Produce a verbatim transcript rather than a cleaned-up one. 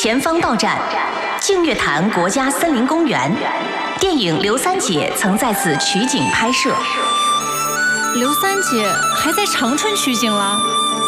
前方到站，净月潭国家森林公园。电影《刘三姐》曾在此取景拍摄。 刘三姐还在长春取景了？